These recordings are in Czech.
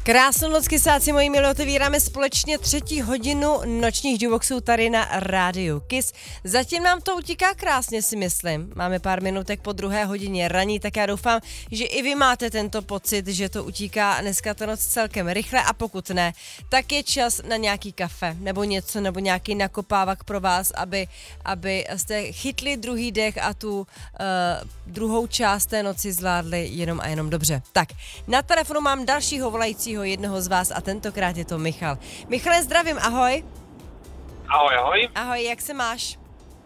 Krásnou noc, kysáci moji milí, otevíráme společně 3. hodinu nočních jukeboxů tady na rádiu Kiss. Zatím nám to utíká krásně, si myslím. Máme pár minutek po 2. hodině raní, tak já doufám, že i vy máte tento pocit, že to utíká dneska ta noc celkem rychle, a pokud ne, tak je čas na nějaký kafe nebo něco, nebo nějaký nakopávak pro vás, aby jste chytli druhý dech a tu druhou část té noci zvládli jenom a jenom dobře. Tak, na telefonu mám dalšího volajícího, jednoho z vás, a tentokrát je to Michal. Michale, zdravím, ahoj. Ahoj, ahoj. Ahoj, jak se máš?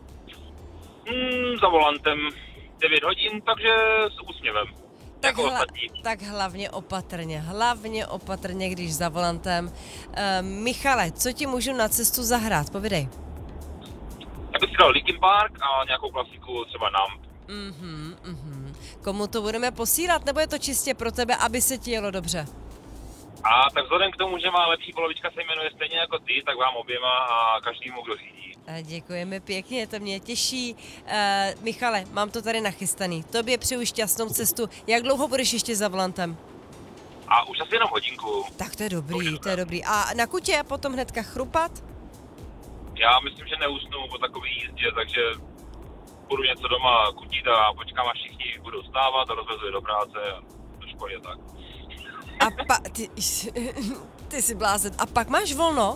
Za volantem 9 hodin, takže s úsměvem. Jako ostatní. Tak hlavně opatrně, když za volantem. Michale, co ti můžu na cestu zahrát? Povidej. Já bych si dal Linkin Park a nějakou klasiku, třeba Numb. Komu to budeme posílat, nebo je to čistě pro tebe, aby se ti jelo dobře? A tak vzhledem k tomu, že má lepší polovička se jmenuje stejně jako ty, tak vám oběma a každému, kdo řídí. Děkujeme pěkně, to mě těší. Michale, mám to tady nachystaný. Tobě přeju šťastnou cestu. Jak dlouho budeš ještě za volantem? A už asi jenom hodinku. Tak to je dobrý. A na kutě potom hnedka chrupat? Já myslím, že neusnu po takové jízdě, takže budu něco doma kutit a počkám, až všichni budou stávat a rozvezu je do práce a do školy a tak. A ty jsi blázen. A pak máš volno?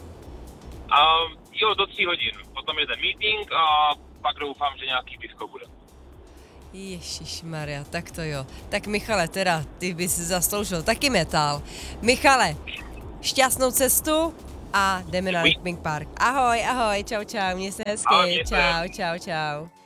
Jo, do 3 hodin. Potom je ten meeting a pak doufám, že nějaký pivko bude. Ježišmarja, tak to jo. Tak Michale, teda, ty bys si zasloužil taky metal. Michale, šťastnou cestu a jdeme na Linkin Park. Ahoj, čau, měj se hezky. Ahoj, měj se. Čau.